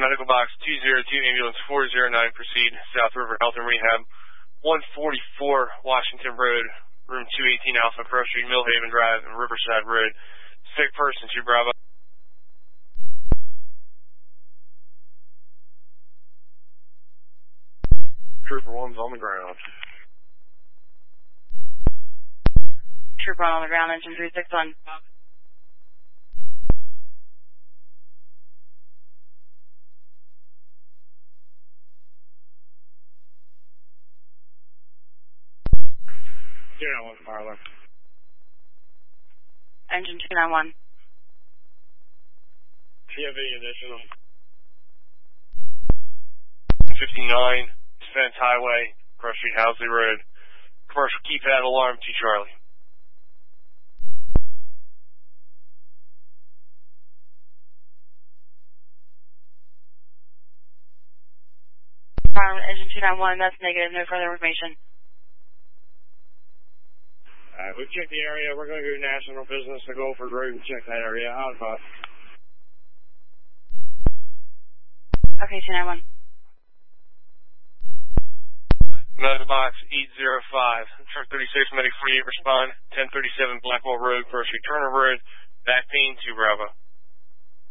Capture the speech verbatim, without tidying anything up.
Medical Box two zero two, Ambulance four zero nine, proceed. South River Health and Rehab, one forty-four Washington Road, room two eighteen Alpha, Cross Street, Millhaven Drive, and Riverside Road. Sick person, two Bravo. Trooper one's on the ground. Trooper one on the ground, engine three six one. two nine one, Marla. Engine two nine one. T F A additional. fifty-nine, Defense Highway, Cross Street, Housley Road. Commercial keypad alarm to Charlie. Um, engine two nine one, that's negative, no further information. Alright, we've checked the area. We're going to go to National Business to Gulford Road and check that area out. But... Okay, two nine one. Medical Box eight zero five. Truck thirty-six, Medic forty-eight, respond. ten thirty-seven Blackwell Road, Cross Street, Turner Road. Back pain, two Bravo.